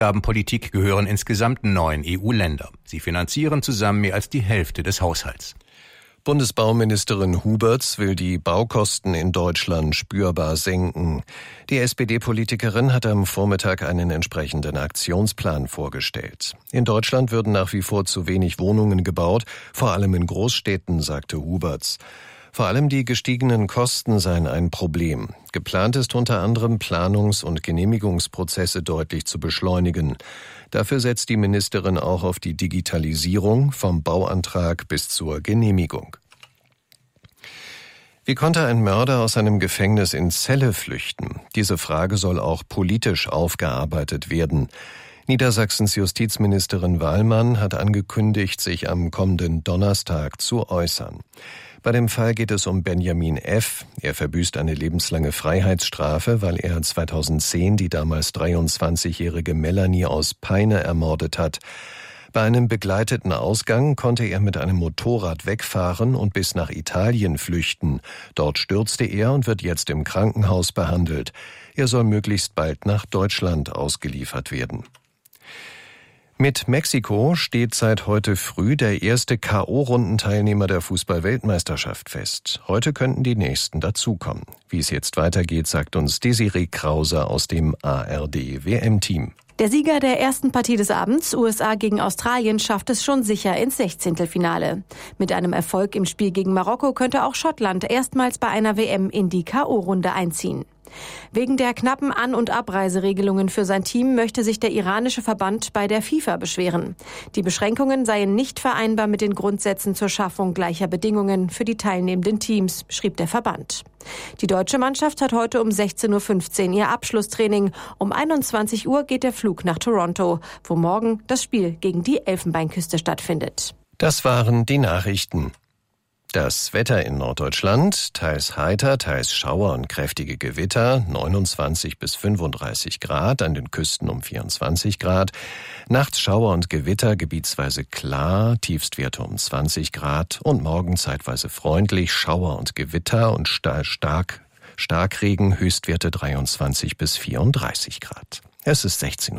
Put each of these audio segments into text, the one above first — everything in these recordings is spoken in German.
Ausgabenpolitik gehören insgesamt 9 EU-Länder. Sie finanzieren zusammen mehr als die Hälfte des Haushalts. Bundesbauministerin Huberts will die Baukosten in Deutschland spürbar senken. Die SPD-Politikerin hat am Vormittag einen entsprechenden Aktionsplan vorgestellt. In Deutschland würden nach wie vor zu wenig Wohnungen gebaut, vor allem in Großstädten, sagte Huberts. Vor allem die gestiegenen Kosten seien ein Problem. Geplant ist unter anderem, Planungs- und Genehmigungsprozesse deutlich zu beschleunigen. Dafür setzt die Ministerin auch auf die Digitalisierung vom Bauantrag bis zur Genehmigung. Wie konnte ein Mörder aus einem Gefängnis in Celle flüchten? Diese Frage soll auch politisch aufgearbeitet werden. Niedersachsens Justizministerin Wahlmann hat angekündigt, sich am kommenden Donnerstag zu äußern. Bei dem Fall geht es um Benjamin F. Er verbüßt eine lebenslange Freiheitsstrafe, weil er 2010 die damals 23-jährige Melanie aus Peine ermordet hat. Bei einem begleiteten Ausgang konnte er mit einem Motorrad wegfahren und bis nach Italien flüchten. Dort stürzte er und wird jetzt im Krankenhaus behandelt. Er soll möglichst bald nach Deutschland ausgeliefert werden. Mit Mexiko steht seit heute früh der erste K.O.-Rundenteilnehmer der Fußball-Weltmeisterschaft fest. Heute könnten die nächsten dazukommen. Wie es jetzt weitergeht, sagt uns Desiree Krause aus dem ARD-WM-Team. Der Sieger der ersten Partie des Abends, USA gegen Australien, schafft es schon sicher ins Sechzehntelfinale. Mit einem Erfolg im Spiel gegen Marokko könnte auch Schottland erstmals bei einer WM in die K.O.-Runde einziehen. Wegen der knappen An- und Abreiseregelungen für sein Team möchte sich der iranische Verband bei der FIFA beschweren. Die Beschränkungen seien nicht vereinbar mit den Grundsätzen zur Schaffung gleicher Bedingungen für die teilnehmenden Teams, schrieb der Verband. Die deutsche Mannschaft hat heute um 16.15 Uhr ihr Abschlusstraining. Um 21 Uhr geht der Flug nach Toronto, wo morgen das Spiel gegen die Elfenbeinküste stattfindet. Das waren die Nachrichten. Das Wetter in Norddeutschland, teils heiter, teils Schauer und kräftige Gewitter, 29 bis 35 Grad, an den Küsten um 24 Grad. Nachts Schauer und Gewitter, gebietsweise klar, Tiefstwerte um 20 Grad und morgen zeitweise freundlich, Schauer und Gewitter und Starkregen, Höchstwerte 23 bis 34 Grad. Es ist 16.05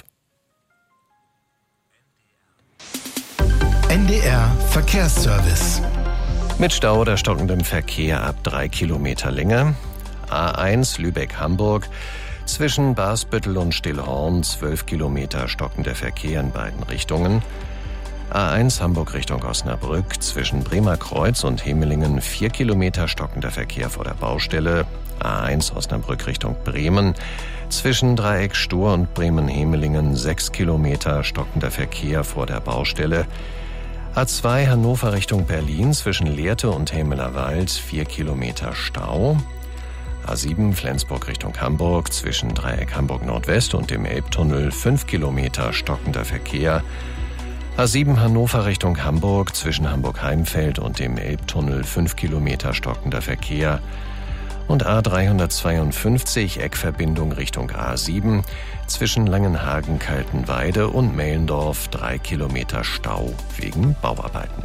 Uhr. NDR Verkehrsservice. Mit Stau oder stockendem Verkehr ab 3 Kilometer Länge. A1 Lübeck-Hamburg. Zwischen Basbüttel und Stillhorn 12 Kilometer stockender Verkehr in beiden Richtungen. A1 Hamburg Richtung Osnabrück. Zwischen Bremer Kreuz und Hemelingen 4 Kilometer stockender Verkehr vor der Baustelle. A1 Osnabrück Richtung Bremen. Zwischen Dreieck Stur und Bremen-Hemelingen 6 Kilometer stockender Verkehr vor der Baustelle. A2 Hannover Richtung Berlin zwischen Lehrte und Hemelerwald 4 Kilometer Stau. A7 Flensburg Richtung Hamburg zwischen Dreieck Hamburg Nordwest und dem Elbtunnel 5 Kilometer stockender Verkehr. A7 Hannover Richtung Hamburg zwischen Hamburg-Heimfeld und dem Elbtunnel 5 Kilometer stockender Verkehr. Und A352 Eckverbindung Richtung A7 zwischen Langenhagen-Kaltenweide und Mehlendorf 3 Kilometer Stau wegen Bauarbeiten.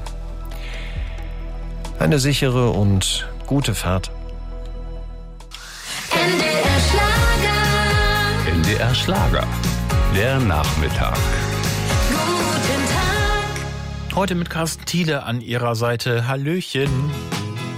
Eine sichere und gute Fahrt. NDR Schlager. NDR Schlager. Der Nachmittag. Guten Tag. Heute mit Carsten Thiele an ihrer Seite. Hallöchen.